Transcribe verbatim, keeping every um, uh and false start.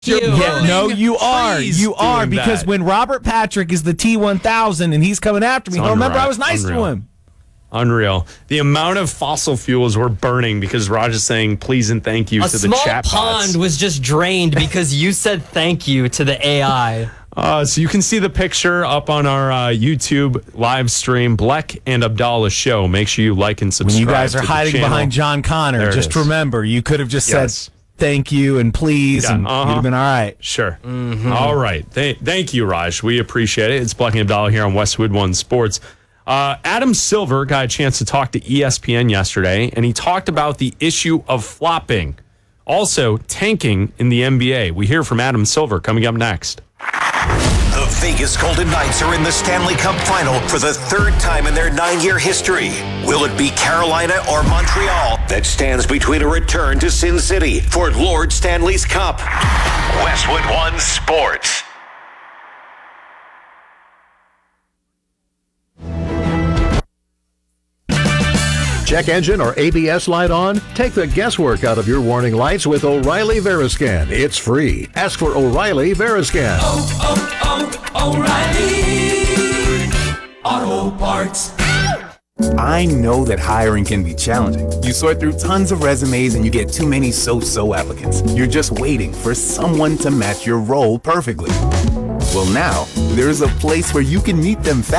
You. Yeah, no, you are. You are, because that. when Robert Patrick is the T one thousand and he's coming after me, It's he'll remember unreal. I was nice Unreal. to him. Unreal. The amount of fossil fuels we're burning because Raj is saying please and thank you A to the small chat pond bots. was just drained because you said thank you to the A I. Uh, so you can see the picture up on our uh, YouTube live stream, Bleck and Abdallah Show. Make sure you like and When subscribe. you guys are to the hiding channel. behind John Connor, There it just is. remember, you could have just Yes. said thank you and please, Yeah, and uh-huh. you'd have been all right. Sure. All right. Th- thank you, Raj. We appreciate it. It's Bleck and Abdallah here on Westwood One Sports. Uh, Adam Silver got a chance to talk to E S P N yesterday, and he talked about the issue of flopping, also tanking in the N B A. We hear from Adam Silver coming up next. The Vegas Golden Knights are in the Stanley Cup Final for the third time in their nine-year history. Will it be Carolina or Montreal that stands between a return to Sin City for Lord Stanley's Cup? Westwood One Sports. Check engine or A B S light on? Take the guesswork out of your warning lights with O'Reilly Veriscan. It's free. Ask for O'Reilly Veriscan. Oh, oh, oh, O'Reilly Auto Parts. I know that hiring can be challenging. You sort through tons of resumes and you get too many so-so applicants. You're just waiting for someone to match your role perfectly. Well, now, there's a place where you can meet them fast.